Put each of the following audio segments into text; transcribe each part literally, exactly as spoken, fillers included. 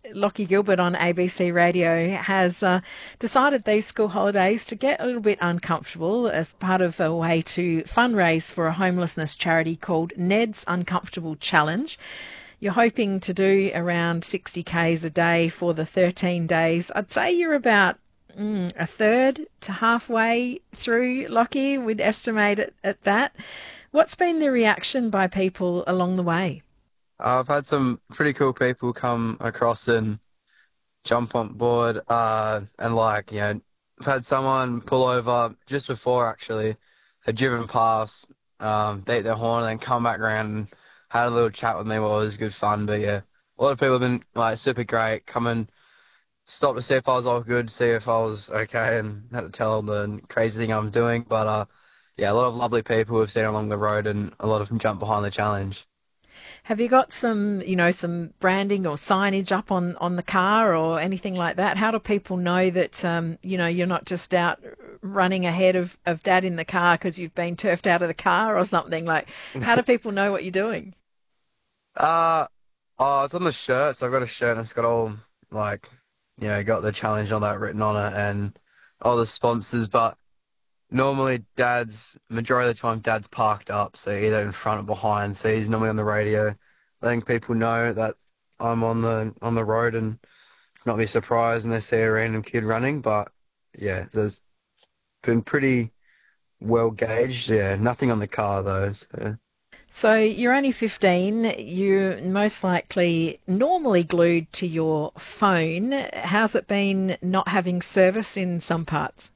Lockie Gilbert on A B C Radio has uh, decided these school holidays to get a little bit uncomfortable as part of a way to fundraise for a homelessness charity called Ned's Uncomfortable Challenge. You're hoping to do around sixty kays a day for the thirteen days. I'd say you're about mm, a third to halfway through, Lockie. We'd estimate it at that. What's been the reaction by people along the way? Uh, I've had some pretty cool people come across and jump on board, uh, and like, you know, I've had someone pull over just before actually, had driven past, um, beat their horn and then come back around and had a little chat with me. Well, it was good fun, but yeah, a lot of people have been like super great, come and stop to see if I was all good, see if I was okay, and had to tell them the crazy thing I'm doing. But uh, yeah, a lot of lovely people who've seen along the road, and a lot of them jump behind the challenge. Have you got some, you know, some branding or signage up on, on the car or anything like that? How do people know that, um, you know, you're not just out running ahead of, of Dad in the car because you've been turfed out of the car or something? Like, how do people know what you're doing? Uh, oh, it's on the shirt. So I've got a shirt and it's got all, like, you know, got the challenge on that written on it and all the sponsors. But normally Dad's, majority of the time, Dad's parked up, so either in front or behind. So he's normally on the radio, letting people know that I'm on the on the road and not be surprised when they see a random kid running. But yeah, there's been pretty well gauged. Yeah, nothing on the car though. So. So you're only fifteen, you're most likely normally glued to your phone. How's it been not having service in some parts?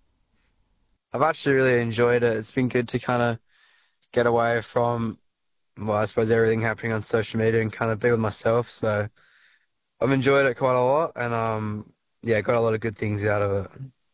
I've actually really enjoyed it. It's been good to kind of get away from, well, I suppose everything happening on social media and kind of be with myself. So I've enjoyed it quite a lot and, um, yeah, got a lot of good things out of it.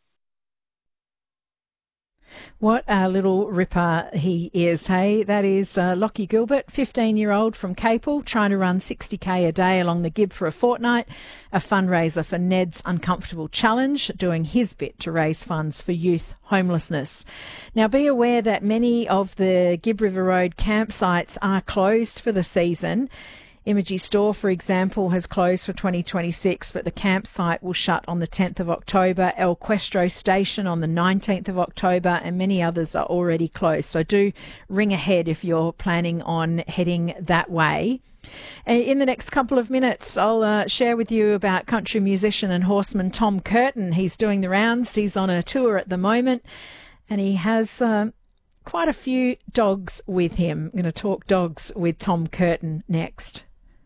What a little ripper he is, hey? That is uh, Lockie Gilbert, fifteen-year-old from Capel, trying to run sixty k a day along the Gib for a fortnight, a fundraiser for Ned's Uncomfortable Challenge, doing his bit to raise funds for youth homelessness. Now, be aware that many of the Gib River Road campsites are closed for the season. Imagy Store, for example, has closed for twenty twenty-six, but the campsite will shut on the tenth of October. El Questro Station on the nineteenth of October, and many others are already closed. So do ring ahead if you're planning on heading that way. In the next couple of minutes, I'll uh, share with you about country musician and horseman Tom Curtin. He's doing the rounds. He's on a tour at the moment, and he has uh, quite a few dogs with him. I'm going to talk dogs with Tom Curtin next.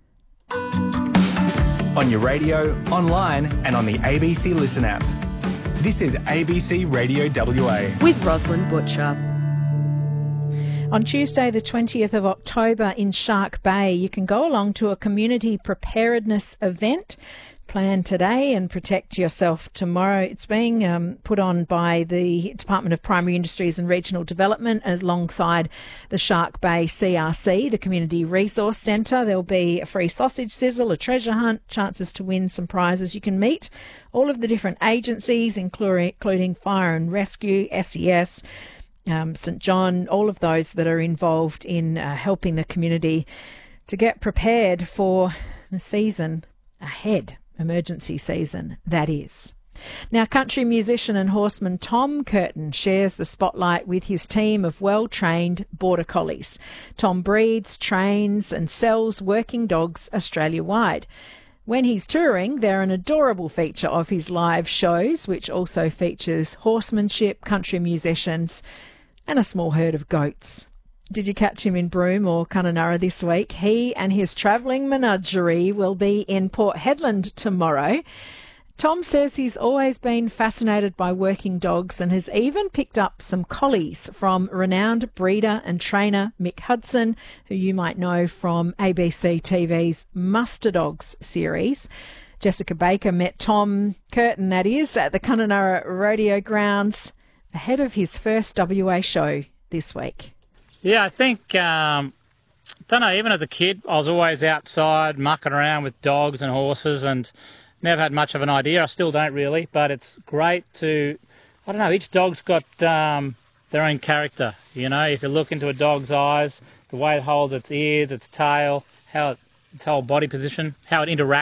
On your radio, online and on the A B C Listen app. This is A B C Radio W A. With Rosalind Butcher. On Tuesday the twentieth of October in Shark Bay, you can go along to a community preparedness event. Plan today and protect yourself tomorrow. It's being um, put on by the Department of Primary Industries and Regional Development alongside the Shark Bay C R C, the Community Resource Centre. There'll be a free sausage sizzle, a treasure hunt, chances to win some prizes. You can meet all of the different agencies, including Fire and Rescue, S E S, um, St John, all of those that are involved in uh, helping the community to get prepared for the season ahead. Emergency season, that is. Now, country musician and horseman Tom Curtin shares the spotlight with his team of well-trained border collies. Tom breeds, trains and sells working dogs Australia-wide. When he's touring, they're an adorable feature of his live shows, which also features horsemanship, country musicians and a small herd of goats. Did you catch him in Broome or Kununurra this week? He and his travelling menagerie will be in Port Hedland tomorrow. Tom says he's always been fascinated by working dogs and has even picked up some collies from renowned breeder and trainer Mick Hudson, who you might know from A B C T V's Muster Dogs series. Jessica Baker met Tom Curtin, that is, at the Kununurra Rodeo Grounds ahead of his first W A show this week. Yeah, I think, um, don't know, even as a kid, I was always outside mucking around with dogs and horses and never had much of an idea. I still don't really, but it's great to, I don't know, each dog's got um, their own character, you know. If you look into a dog's eyes, the way it holds its ears, its tail, how it, its whole body position, how it interacts